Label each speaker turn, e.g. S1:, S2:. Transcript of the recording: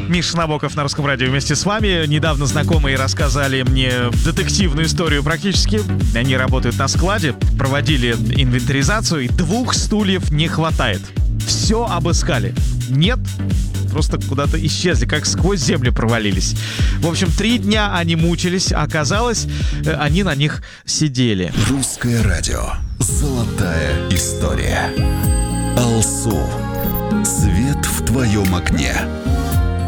S1: Миша Набоков на Русском радио вместе с вами. Недавно знакомые рассказали мне детективную историю практически. Они работают на складе, проводили инвентаризацию, и 2 стульев не хватает. Все обыскали. Нет, просто куда-то исчезли, как сквозь землю провалились. В общем, 3 дня они мучились, а оказалось, они на них сидели.
S2: Русское радио. Золотая история. Алсу. Свет в твоем окне.